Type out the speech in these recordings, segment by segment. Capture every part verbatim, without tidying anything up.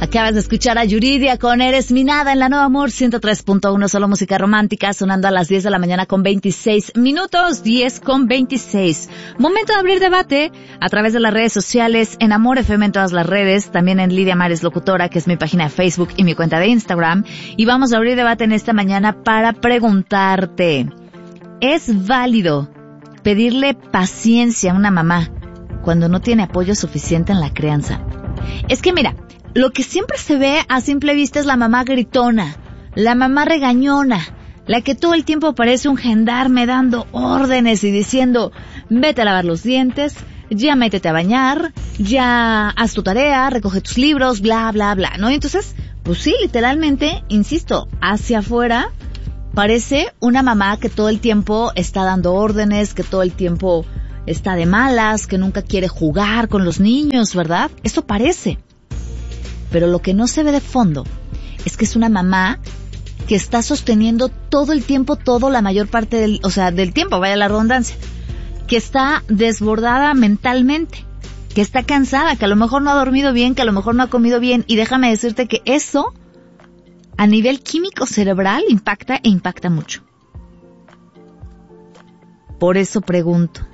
Acabas de escuchar a Yuridia con Eres mi nada en la Nueva Amor ciento tres punto uno, solo música romántica, sonando a las diez de la mañana con veintiséis minutos, diez con veintiséis. Momento de abrir debate a través de las redes sociales, en Amor F M en todas las redes, también en Lidia Mares Locutora, que es mi página de Facebook y mi cuenta de Instagram. Y vamos a abrir debate en esta mañana para preguntarte, ¿es válido pedirle paciencia a una mamá cuando no tiene apoyo suficiente en la crianza? Es que mira, lo que siempre se ve a simple vista es la mamá gritona, la mamá regañona, la que todo el tiempo parece un gendarme dando órdenes y diciendo, vete a lavar los dientes, ya métete a bañar, ya haz tu tarea, recoge tus libros, bla, bla, bla, ¿no? Y entonces, pues sí, literalmente, insisto, hacia afuera parece una mamá que todo el tiempo está dando órdenes, que todo el tiempo está de malas, que nunca quiere jugar con los niños, ¿verdad? Eso parece. Pero lo que no se ve de fondo es que es una mamá que está sosteniendo todo el tiempo, todo la mayor parte del, o sea, del tiempo, vaya la redundancia, que está desbordada mentalmente, que está cansada, que a lo mejor no ha dormido bien, que a lo mejor no ha comido bien, y déjame decirte que eso, a nivel químico cerebral, impacta e impacta mucho. Por eso pregunto,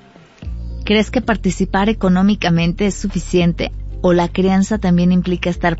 ¿crees que participar económicamente es suficiente? ¿O la crianza también implica estar